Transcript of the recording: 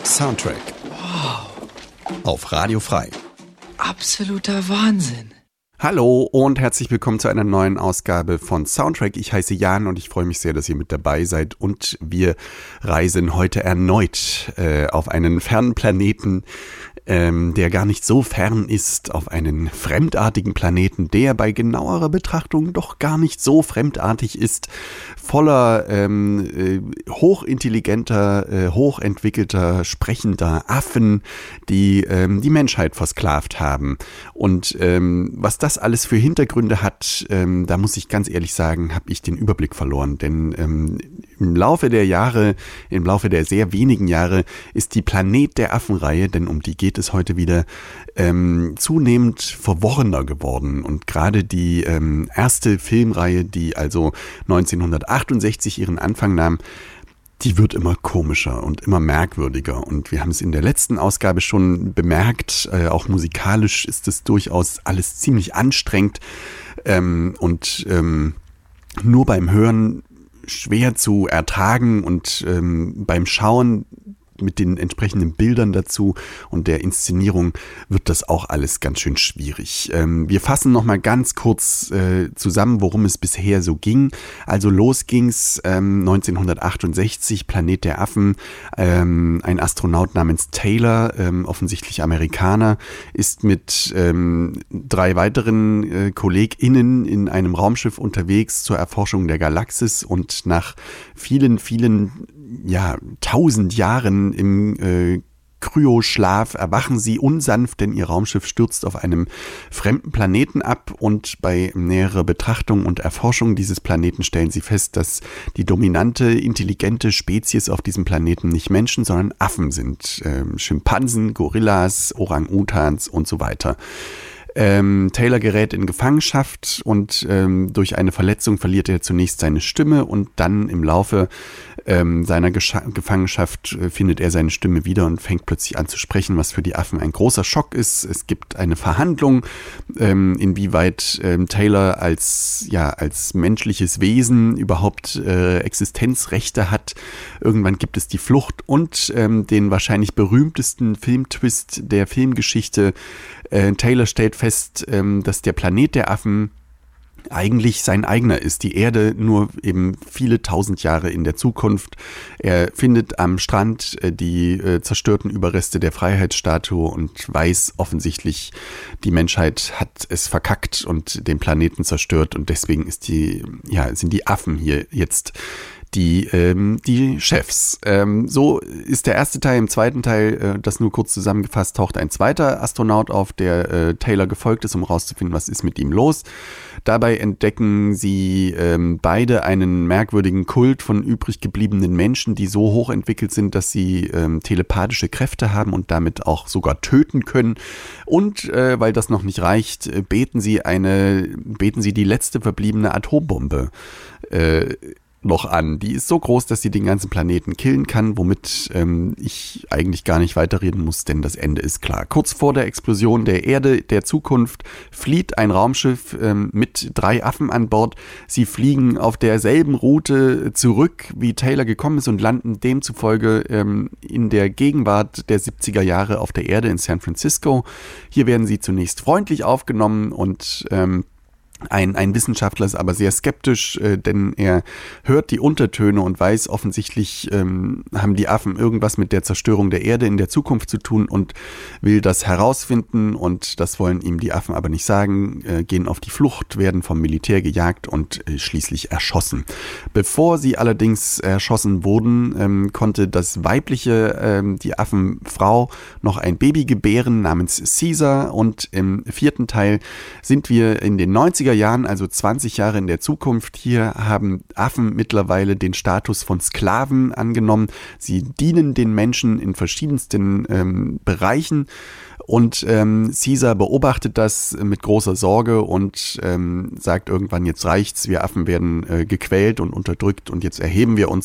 Soundtrack. Wow. Auf Radio Frei. Absoluter Wahnsinn. Hallo und herzlich willkommen zu einer neuen Ausgabe von Soundtrack. Ich heiße Jan und ich freue mich sehr, dass ihr mit dabei seid. Und wir reisen heute erneut auf einen fernen Planeten, der gar nicht so fern ist, auf einen fremdartigen Planeten, der bei genauerer Betrachtung doch gar nicht so fremdartig ist, voller hochintelligenter, hochentwickelter, sprechender Affen, die die Menschheit versklavt haben. Und was das alles für Hintergründe hat, da muss ich ganz ehrlich sagen, habe ich den Überblick verloren. Denn im Laufe der sehr wenigen Jahre ist die Planet der Affen-Reihe, denn um die geht es heute wieder, zunehmend verworrener geworden. Und gerade die erste Filmreihe, die also 1968 ihren Anfang nahm, die wird immer komischer und immer merkwürdiger. Und wir haben es in der letzten Ausgabe schon bemerkt, auch musikalisch ist es durchaus alles ziemlich anstrengend und nur beim Hören schwer zu ertragen und beim Schauen mit den entsprechenden Bildern dazu und der Inszenierung wird das auch alles ganz schön schwierig. Wir fassen nochmal ganz kurz zusammen, worum es bisher so ging. Also los ging's 1968, Planet der Affen. Ein Astronaut namens Taylor, offensichtlich Amerikaner, ist mit 3 weiteren KollegInnen in einem Raumschiff unterwegs zur Erforschung der Galaxis und nach vielen 1000 Jahren im Kryoschlaf erwachen sie unsanft, denn ihr Raumschiff stürzt auf einem fremden Planeten ab und bei näherer Betrachtung und Erforschung dieses Planeten stellen sie fest, dass die dominante, intelligente Spezies auf diesem Planeten nicht Menschen, sondern Affen sind. Schimpansen, Gorillas, Orang-Utans und so weiter. Taylor gerät in Gefangenschaft und durch eine Verletzung verliert er zunächst seine Stimme und dann im Laufe seiner Gefangenschaft findet er seine Stimme wieder und fängt plötzlich an zu sprechen, was für die Affen ein großer Schock ist. Es gibt eine Verhandlung, inwieweit Taylor als menschliches Wesen überhaupt Existenzrechte hat. Irgendwann gibt es die Flucht und den wahrscheinlich berühmtesten Filmtwist der Filmgeschichte. Taylor stellt fest, dass der Planet der Affen eigentlich sein eigener ist, die Erde nur eben viele tausend Jahre in der Zukunft. Er findet am Strand die zerstörten Überreste der Freiheitsstatue und weiß offensichtlich, die Menschheit hat es verkackt und den Planeten zerstört und deswegen sind die Affen hier jetzt die Chefs. So ist der erste Teil. Im zweiten Teil, das nur kurz zusammengefasst, taucht ein zweiter Astronaut auf, der Taylor gefolgt ist, um rauszufinden, was ist mit ihm los. Dabei entdecken sie beide einen merkwürdigen Kult von übrig gebliebenen Menschen, die so hochentwickelt sind, dass sie telepathische Kräfte haben und damit auch sogar töten können. Und weil das noch nicht reicht, beten sie die letzte verbliebene Atombombe noch an. Die ist so groß, dass sie den ganzen Planeten killen kann, womit ich eigentlich gar nicht weiterreden muss, denn das Ende ist klar. Kurz vor der Explosion der Erde der Zukunft flieht ein Raumschiff mit 3 Affen an Bord. Sie fliegen auf derselben Route zurück, wie Taylor gekommen ist und landen demzufolge in der Gegenwart der 70er Jahre auf der Erde in San Francisco. Hier werden sie zunächst freundlich aufgenommen und ein Wissenschaftler ist aber sehr skeptisch, denn er hört die Untertöne und weiß offensichtlich, haben die Affen irgendwas mit der Zerstörung der Erde in der Zukunft zu tun und will das herausfinden und das wollen ihm die Affen aber nicht sagen, gehen auf die Flucht, werden vom Militär gejagt und schließlich erschossen. Bevor sie allerdings erschossen wurden, konnte das weibliche, die Affenfrau, noch ein Baby gebären namens Caesar und im 4. Teil sind wir in den 90er Jahren, also 20 Jahre in der Zukunft. Hier haben Affen mittlerweile den Status von Sklaven angenommen. Sie dienen den Menschen in verschiedensten Bereichen und Caesar beobachtet das mit großer Sorge und sagt irgendwann, jetzt reicht's, wir Affen werden gequält und unterdrückt und jetzt erheben wir uns